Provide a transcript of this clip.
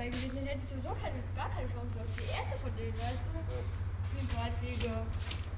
dabei gewesen, dann hätte ich sowieso gar keine Chance auf die erste von denen, weißt du? Ja. Die Kreisliga.